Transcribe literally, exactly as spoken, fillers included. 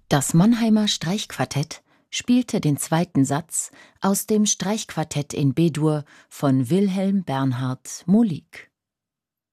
Das Mannheimer Streichquartett spielte den zweiten Satz aus dem Streichquartett in B-Dur von Wilhelm Bernhard Molig.